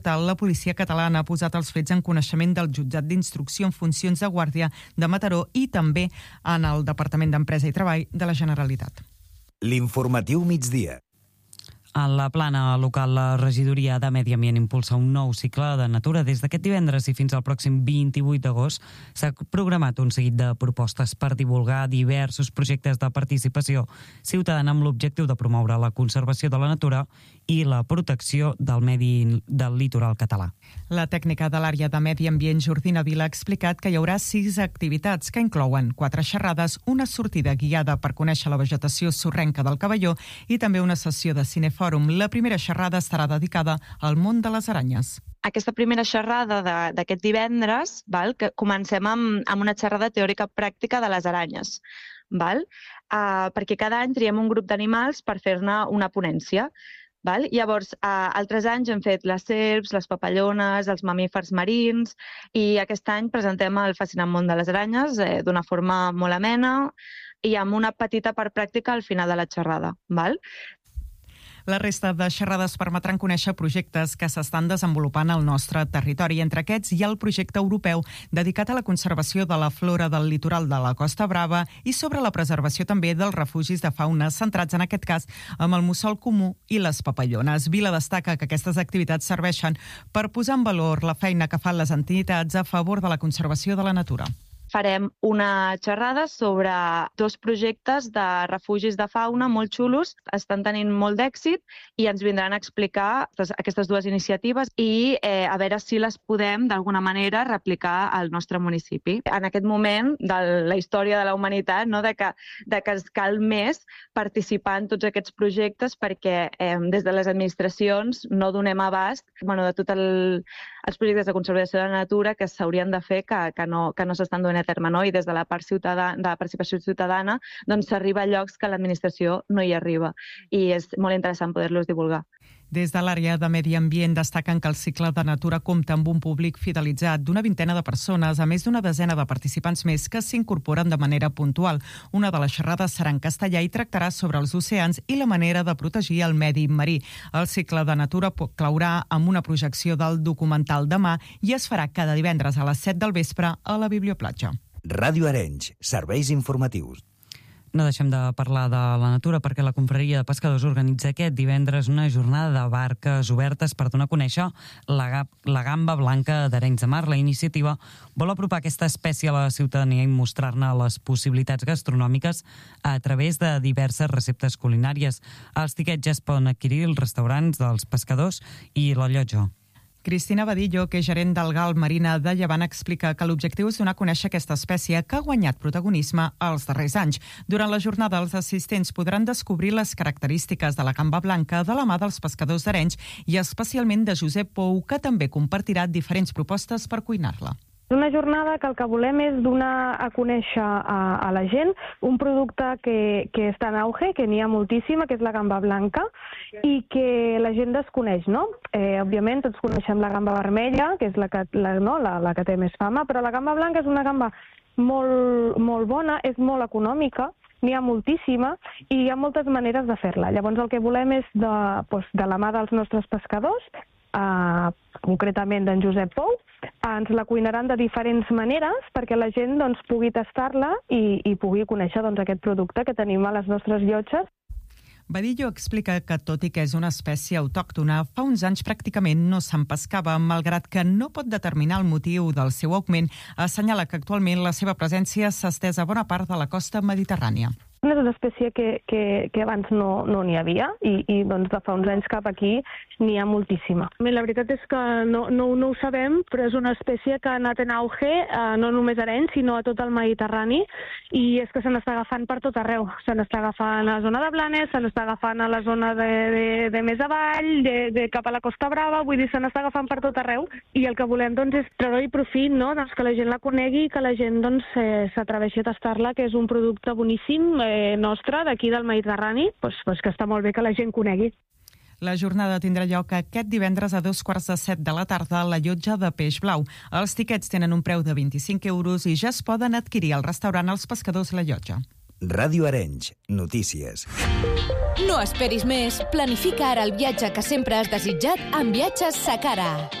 La policia catalana ha posat els fets en coneixement del jutjat d'instrucció en funcions de guàrdia de Mataró i també en el Departament d'Empresa i Treball de la Generalitat. L'informatiu migdia. A la plana local, la regidoria de Medi Ambient impulsa un nou cicle de natura. Des d'aquest divendres i fins al pròxim 28 d'agost s'ha programat un seguit de propostes per divulgar diversos projectes de participació ciutadana amb l'objectiu de promoure la conservació de la natura i la protecció del medi del litoral català. La tècnica de l'àrea de Medi Ambient, Jordina Vila, ha explicat que hi haurà 6 activitats que inclouen 4 xerrades, una sortida guiada per conèixer la vegetació sorrenca del Cavalló i també una sessió de cinefòrum. La primera xerrada estarà dedicada al món de les aranyes. Aquesta primera xerrada d'aquest divendres, que comencem amb una xerrada teòrica pràctica de les aranyes, perquè cada any triem un grup d'animals per fer-ne una ponència. Llavors, altres anys hem fet les serps, les papallones, els mamífers marins i aquest any presentem el fascinant món de les aranyes d'una forma molt amena i amb una petita part pràctica al final de la xerrada. La resta de xerrades permetran conèixer projectes que s'estan desenvolupant al nostre territori. Entre aquests hi ha el projecte europeu dedicat a la conservació de la flora del litoral de la Costa Brava i sobre la preservació també dels refugis de fauna, centrats en aquest cas amb el mussol comú i les papallones. Vila destaca que aquestes activitats serveixen per posar en valor la feina que fan les entitats a favor de la conservació de la natura. Farem una xerrada sobre 2 projectes de refugis de fauna molt xulos, estan tenint molt d'èxit i ens vindran a explicar aquestes 2 iniciatives i a veure si les podem d'alguna manera replicar al nostre municipi. En aquest moment de la història de la humanitat, de que es cal més participar en tots aquests projectes perquè des de les administracions no donem abast de tots els projectes de conservació de la natura que s'haurien de fer que no s'estan donant a terme, i des de la part de participació ciutadana s'arriba a llocs que l'administració no hi arriba i és molt interessant poder-los divulgar. Des de l'àrea de Medi Ambient destaquen que el cicle de natura compta amb un públic fidelitzat d'una vintena de persones, a més d'una desena de participants més que s'incorporen de manera puntual. Una de les xerrades serà en castellà i tractarà sobre els oceans i la manera de protegir el medi marí. El cicle de natura claurà amb una projecció del documental Demà i es farà cada divendres a les 7 del vespre a la Biblioplatja. Ràdio Arenys, serveis informatius. No deixem de parlar de la natura perquè la Confraria de Pescadors organitza aquest divendres una jornada de barques obertes per donar a conèixer la gamba blanca d'Arenys de Mar. La iniciativa vol apropar aquesta espècie a la ciutadania i mostrar-ne les possibilitats gastronòmiques a través de diverses receptes culinàries. Els tiquets ja es poden adquirir als restaurants dels pescadors i la llotja. Cristina Badillo, que és gerent del GAL Marina de Llevant, explica que l'objectiu és donar a conèixer aquesta espècie que ha guanyat protagonisme els darrers anys. Durant la jornada, els assistents podran descobrir les característiques de la gamba blanca de la mà dels pescadors d'Arenys i especialment de Josep Pou, que també compartirà diferents propostes per cuinar-la. És una jornada que el que volem és donar a conèixer a la gent un producte que està en auge, que n'hi ha moltíssima, que és la gamba blanca, i que la gent desconeix, no? Òbviament, tots coneixem la gamba vermella, que és la que té més fama, però la gamba blanca és una gamba molt bona, és molt econòmica, n'hi ha moltíssima i hi ha moltes maneres de fer-la. Llavors, el que volem és, de la mà dels nostres pescadors, concretament d'en Josep Pou, ens la cuinaran de diferents maneres perquè la gent pugui tastar-la i pugui conèixer aquest producte que tenim a les nostres llotges. Badillo explica que, tot i que és una espècie autòctona, fa uns anys pràcticament no se'n pescava, malgrat que no pot determinar el motiu del seu augment. Assenyala que actualment la seva presència s'ha estès a bona part de la costa mediterrània. És una espècie que abans no n'hi havia i de fa uns anys cap aquí n'hi ha moltíssima. La veritat és que no ho sabem, però és una espècie que ha anat en auge no només a Arenys, sinó a tot el Mediterrani, i és que se n'està agafant per tot arreu. Se n'està agafant a la zona de Blanes, se n'està agafant a la zona de més avall, cap a la Costa Brava, vull dir, se n'està agafant per tot arreu, i el que volem és treure-hi profit, que la gent la conegui, que la gent s'atreveixi a tastar-la, que és un producte boníssim, nostre, d'aquí del Mediterrani, que està molt bé que la gent conegui. La jornada tindrà lloc aquest divendres a 7:15 de la tarda a la llotja de Peix Blau. Els tiquets tenen un preu de 25 € i ja es poden adquirir al restaurant Els Pescadors La Llotja. Ràdio Arenys, notícies. No esperis més. Planifica ara el viatge que sempre has desitjat amb Viatges Sacara.